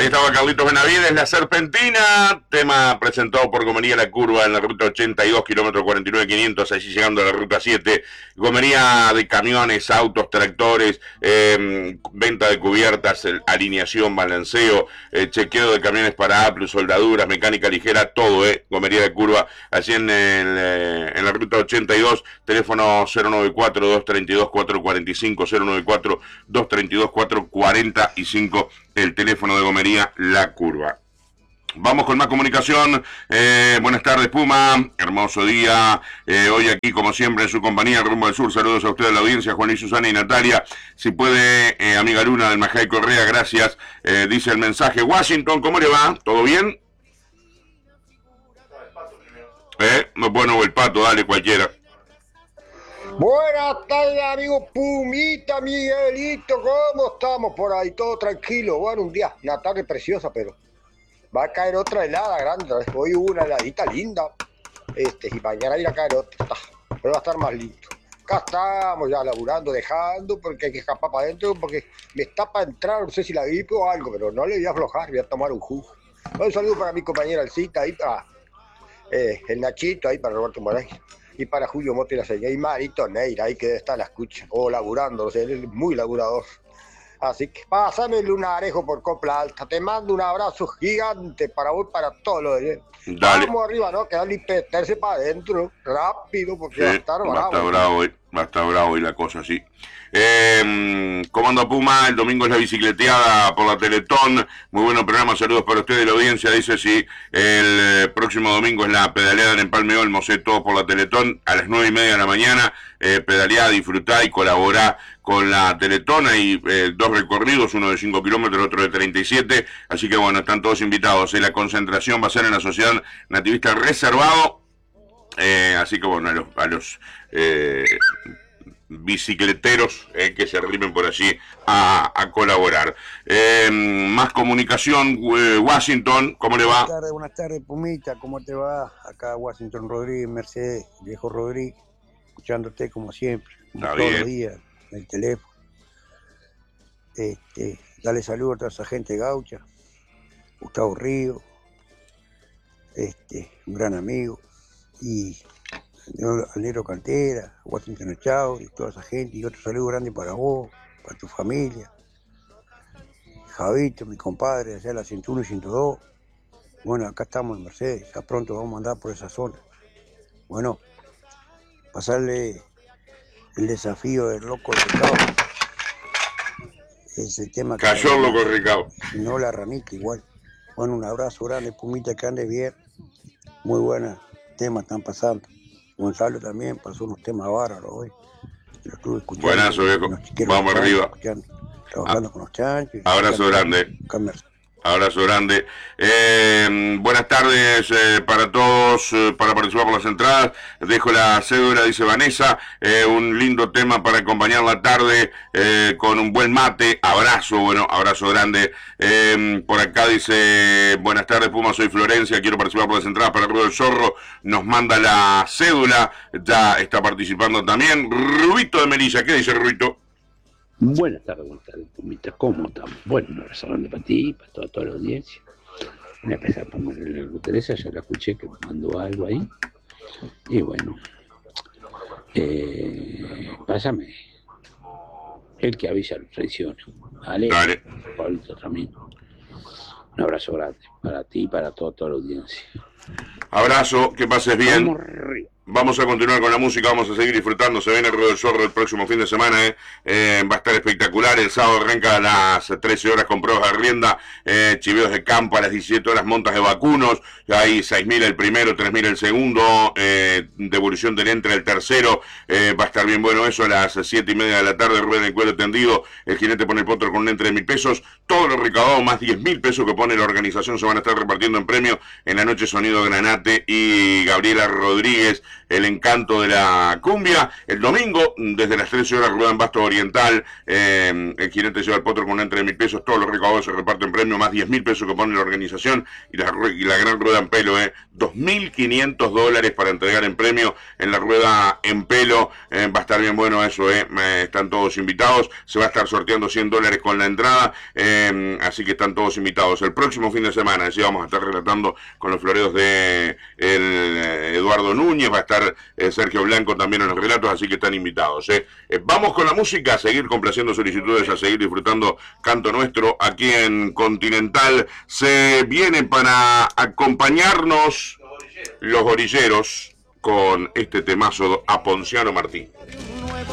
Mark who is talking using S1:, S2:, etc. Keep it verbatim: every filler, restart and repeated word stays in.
S1: Ahí estaba Carlitos Benavides, La Serpentina, tema presentado por Gomería La Curva en la ruta ochenta y dos, kilómetro cuarenta y nueve quinientos, allí llegando a la ruta siete. Gomería de camiones, autos, tractores, eh, venta de cubiertas, alineación, balanceo, eh, chequeo de camiones para A plus, soldaduras, mecánica ligera, todo, eh. Gomería La Curva, allí en, el, eh, en la ruta ochenta y dos, teléfono cero nueve cuatro, dos tres dos, cuatro cuatro cinco, cero nueve cuatro, dos tres dos, cuatro cuatro cinco, el teléfono de Gomería La Curva. Vamos con más comunicación. Eh, buenas tardes, Puma. Hermoso día. Eh, hoy aquí, como siempre, en su compañía, Rumbo al Sur. Saludos a ustedes, la audiencia, Juan Luis, Susana y Natalia. Si puede, eh, amiga Luna del Majay Correa, gracias. Eh, dice el mensaje. Washington, ¿cómo le va? ¿Todo bien? Eh, bueno, el pato, dale, cualquiera.
S2: Buenas tardes, amigo Pumita, Miguelito, ¿cómo estamos por ahí? Todo tranquilo. Bueno, un día, una tarde preciosa, pero va a caer otra helada grande. Hoy hubo una heladita linda, este, y mañana irá a caer otra, pero va a estar más lindo. Acá estamos ya laburando, dejando, porque hay que escapar para adentro, porque me está para entrar, no sé si la gripe o algo, pero no le voy a aflojar, voy a tomar un jugo. Un saludo para mi compañera Alcita, ahí para eh, el Nachito, ahí para Roberto Morales. Y para Julio Mote y la señora, y Marito Neira, ahí que está la escucha, o laburando, o sea, él es muy laburador. Así que pásame el lunarejo por Copla Alta, te mando un abrazo gigante para vos, para todos los de
S1: Dale.
S2: Vamos arriba, ¿no? Que darle meterse para adentro, rápido, porque
S1: Sí,
S2: va a estar bravo.
S1: Va a estar bravo hoy, va a estar bravo hoy la cosa, sí. Eh, Comando Puma, el domingo es la bicicleteada por la Teletón. Muy bueno programa, saludos para ustedes, la audiencia. Dice sí, el próximo domingo es la pedaleada en Empalme Olmo, sé todo por la Teletón, a las nueve y media de la mañana. Eh, pedaleada, disfrutá y colaborá con la Teletón. Hay eh, dos recorridos, uno de cinco kilómetros, otro de treinta y siete. Así que bueno, están todos invitados. Eh, la concentración va a ser en la Sociedad Nativista Reservado. Eh, así que bueno, a los, a los eh, bicicleteros eh, que se arrimen por allí a, a colaborar. Eh, más comunicación, eh, Washington, ¿cómo le va?
S3: Buenas tardes, buenas tardes, Pumita, ¿cómo te va? Acá Washington Rodríguez, Mercedes, viejo Rodríguez, escuchándote como siempre, como todos los días, en el teléfono. Este, dale saludos a toda esa gente gaucha, Gustavo Río, este, un gran amigo, y al Negro Cantera, Washington Echao y toda esa gente, y otro saludo grande para vos, para tu familia, Javito, mi compadre, allá en la ciento uno y ciento dos. Bueno, acá estamos en Mercedes, ya pronto vamos a andar por esa zona. Bueno, pasarle el desafío del loco Ricardo. Ese tema que
S1: cayó el loco Ricardo.
S3: Y no la ranita igual. Bueno, un abrazo grande, Pumita, que ande bien. Muy buenos temas están pasando. Gonzalo también pasó unos temas bárbaros hoy. Lo estuve escuchando.
S1: Buenazo, viejo. Vamos arriba.
S3: Trabajando ah, con los chanchos.
S1: Abrazo grande. Abrazo grande. Eh, buenas tardes eh, para todos, eh, para participar por las entradas. Dejo la cédula, dice Vanessa. Eh, un lindo tema para acompañar la tarde eh, con un buen mate. Abrazo, bueno, abrazo grande. Eh, por acá dice, buenas tardes, Puma, soy Florencia, quiero participar por las entradas para el Ruido del Zorro. Nos manda la cédula, ya está participando también. Rubito de Melilla, ¿qué dice Rubito?
S4: Buenas tardes, buenas tardes, Pumita, ¿cómo estamos? Bueno, un abrazo grande para ti, para toda, toda la audiencia. Voy a empezar por María Teresa, ya la escuché que me mandó algo ahí. Y bueno, eh, pásame. El que avisa los traiciones. ¿Vale?
S1: Dale.
S4: Pablito también. Un abrazo grande para ti y para toda, toda la audiencia.
S1: Abrazo, que pases bien.
S4: Vamos arriba.
S1: Vamos a continuar con la música, vamos a seguir disfrutando. Se viene el Ruido del Zorro el próximo fin de semana, eh. Eh, va a estar espectacular. El sábado arranca a las trece horas con pruebas de rienda, eh, chiveos de campo a las diecisiete horas, montas de vacunos. Ya hay seis mil el primero, tres mil el segundo, eh, devolución del entre el tercero. Eh, va a estar bien bueno eso a las siete y media de la tarde. Rueda en cuero tendido. El jinete pone el potro con un entre de mil pesos. Todo lo recaudado, más diez mil pesos que pone la organización, se van a estar repartiendo en premio en la noche. Sonido Granate y Gabriela Rodríguez. el encanto de la cumbia. El domingo, desde las trece horas, rueda en Basto Oriental, eh, el jinete lleva el potro con una entre mil pesos, todos los recaudados se reparten premio, más diez mil pesos que pone la organización, y la, y la gran rueda en pelo, eh, dos mil quinientos dólares para entregar en premio en la rueda en pelo, eh, va a estar bien bueno eso, eh, están todos invitados, se va a estar sorteando cien dólares con la entrada, eh, así que están todos invitados. El próximo fin de semana, así vamos a estar relatando con los floreos de el Eduardo Núñez, va a estar eh, Sergio Blanco también en los relatos, así que están invitados. Eh. Eh, vamos con la música, a seguir complaciendo solicitudes, a seguir disfrutando Canto Nuestro aquí en Continental. Se viene para acompañarnos los orilleros con este temazo a Ponciano Martí.